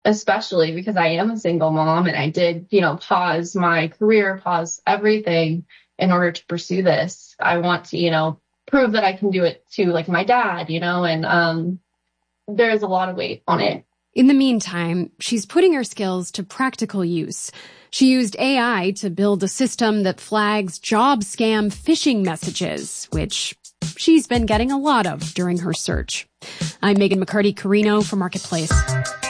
especially because I am a single mom and I did, pause my career, pause everything in order to pursue this. I want to, prove that I can do it to like my dad, and there's a lot of weight on it. In the meantime, she's putting her skills to practical use. She used AI to build a system that flags job scam phishing messages, which she's been getting a lot of during her search. I'm Megan McCarty-Carino for Marketplace.